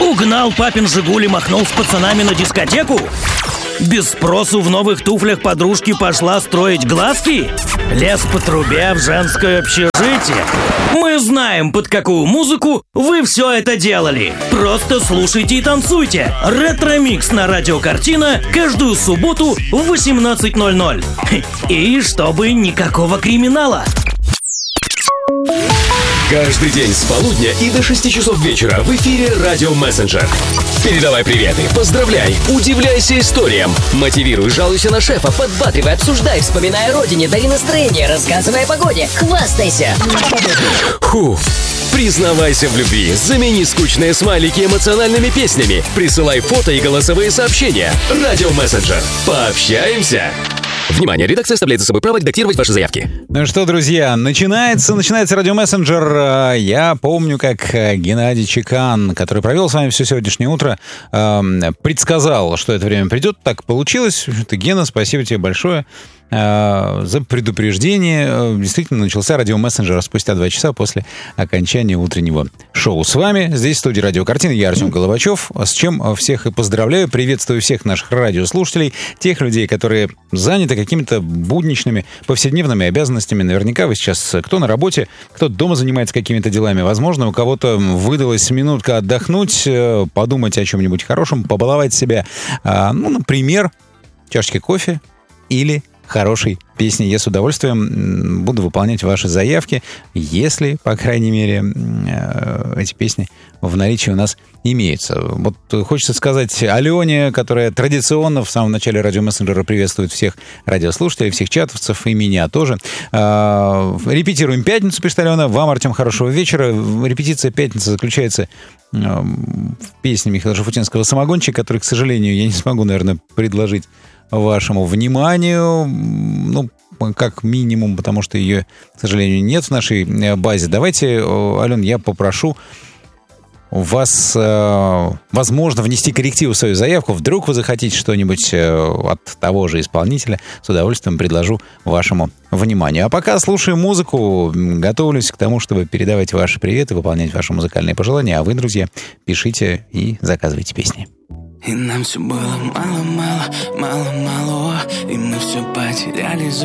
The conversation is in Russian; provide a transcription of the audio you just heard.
Угнал папин «Жигуль» и махнул с пацанами на дискотеку? Без спросу в новых туфлях подружки пошла строить глазки? Лез по трубе в женское общежитие? Мы знаем, под какую музыку вы все это делали. Просто слушайте и танцуйте. Ретро-микс на радио «Картина» каждую субботу в 18:00. И чтобы никакого криминала. Каждый день с полудня и до 6 часов вечера в эфире «Радио Мессенджер». Передавай приветы, поздравляй, удивляйся историям. Мотивируй, жалуйся на шефа, подбадривай, обсуждай, вспоминай о родине, дари настроение, рассказывай о погоде, хвастайся. Признавайся в любви, замени скучные смайлики эмоциональными песнями. Присылай фото и голосовые сообщения. «Радио Мессенджер». Пообщаемся. Внимание, редакция оставляет за собой право редактировать ваши заявки. Ну что, друзья, начинается радио Мессенджер. Я помню, как Геннадий Чекан, который провел с вами все сегодняшнее утро, предсказал, что это время придет. Так получилось. Гена, спасибо тебе большое за предупреждение. Действительно, начался радио Мессенджер спустя 2 часа после окончания утреннего шоу. С вами здесь в студии «Радио Картина» я, Артем Головачев, с чем всех и поздравляю. Приветствую всех наших радиослушателей, тех людей, которые заняты какими-то будничными, повседневными обязанностями. Наверняка вы сейчас кто на работе, кто дома занимается какими-то делами. Возможно, у кого-то выдалась минутка отдохнуть, подумать о чем-нибудь хорошем, побаловать себя. Например, чашечкой кофе или хорошей песни. Я с удовольствием буду выполнять ваши заявки, если, по крайней мере, эти песни в наличии у нас имеются. Вот хочется сказать Алене, которая традиционно в самом начале радио Мессенджера приветствует всех радиослушателей, всех чатовцев и меня тоже. Репетируем пятницу, пишет Алена. Вам, Артем, хорошего вечера. Репетиция пятницы заключается в песне Михаила Шафутинского «Самогончик», который, к сожалению, я не смогу, наверное, предложить вашему вниманию, как минимум, потому что ее, к сожалению, нет в нашей базе. Давайте, Ален, я попрошу вас, возможно, внести коррективы в свою заявку. Вдруг вы захотите что-нибудь от того же исполнителя, с удовольствием предложу вашему вниманию. А пока слушаю музыку, готовлюсь к тому, чтобы передавать ваши приветы, выполнять ваши музыкальные пожелания. А вы, друзья, пишите и заказывайте песни. И нам все было мало-мало, мало-мало, и мы все потеряли.